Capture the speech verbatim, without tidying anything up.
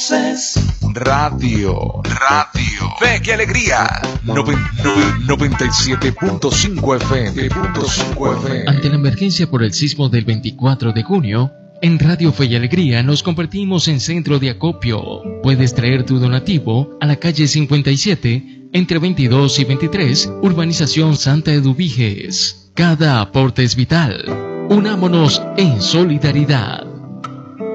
Radio, radio, fe y alegría, noventa y siete punto cinco F M, cinco F M. Ante la emergencia por el sismo del veinticuatro de junio, en Radio Fe y Alegría nos convertimos en centro de acopio. Puedes traer tu donativo a la calle cincuenta y siete, entre veintidós y veintitrés, Urbanización Santa Eduviges. Cada aporte es vital. Unámonos en solidaridad.